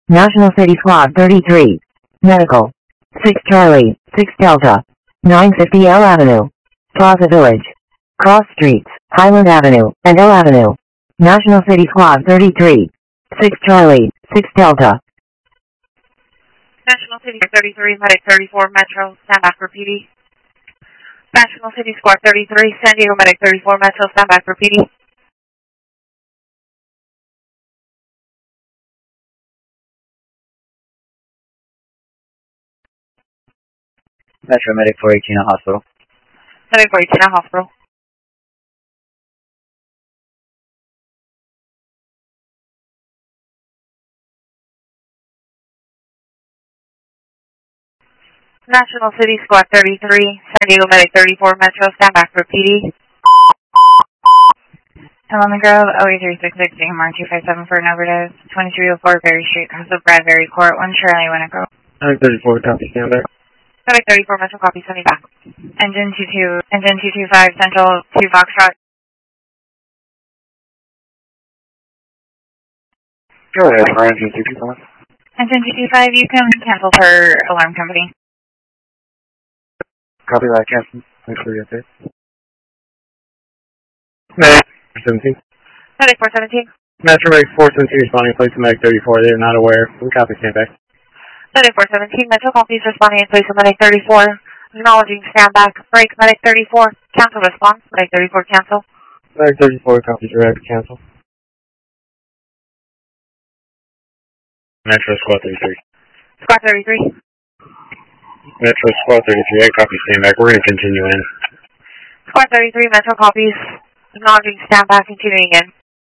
National City Squad 33. Medical. 6 Charlie, 6 Delta. 950 L Avenue. Plaza Village. Cross Streets, Highland Avenue, and L Avenue. National City Squad 33. 6 Charlie, 6 Delta. National City 33, Medic 34, Metro, stand back for PD. National City Squad 33, San Diego Medic 34, Metro, stand back for PD. Metro Medic 418 Hospital. Medic 418 Hospital. National City Squad 33, San Diego Medic 34, Metro, stand back for PD. Helena Grove, OE366, DMR 257 for an overdose. 2304 Berry Street, House of Bradbury Court, 1 Charlie, Winnebago. Medic 34, copy, stand back. Medic 34, Metro, copy, sending back. Engine 225, Central 2 Foxtrot. Go ahead for engine 225. Engine 225, you can cancel per alarm company. Copy that, cancel. Thanks for the update. Medic 417. Medic 417. Metro Medic 417 responding, place to Medic 34. They are not aware. We copy, stand back. Medic 417, Metro copies responding in place of Medic 34. Acknowledging stand back. Break, Medic 34. Cancel response. Medic 34, cancel. Medic 34, copy, direct, cancel. Metro Squad 33. Squad 33. Metro Squad 33, I copy, stand back. We're going to continue in. Squad 33, Metro copies. Acknowledging stand back, continuing in.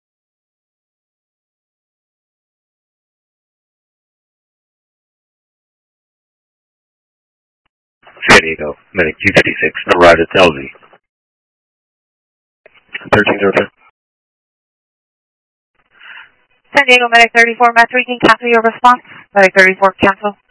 San Diego, Medic 256, arrived at LZ. 1303. San Diego Medic 34, Metro, you can cancel your response. Medic 34, cancel.